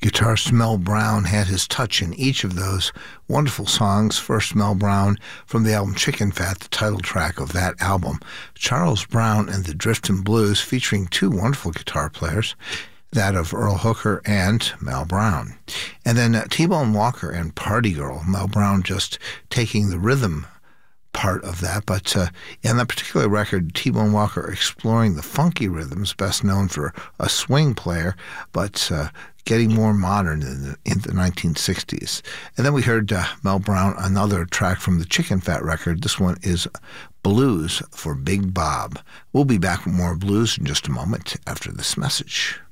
Guitarist Mel Brown had his touch in each of those wonderful songs. First, Mel Brown from the album Chicken Fat, the title track of that album. Charles Brown and the Driftin' Blues, featuring two wonderful guitar players, that of Earl Hooker and Mel Brown. And then T-Bone Walker and Party Girl, Mel Brown just taking the rhythm part of that, but in that particular record, T-Bone Walker exploring the funky rhythms, best known for a swing player, but getting more modern in the 1960s. And then we heard Mel Brown, another track from the Chicken Fat record. This one is Blues for Big Bob. We'll be back with more blues in just a moment after this message.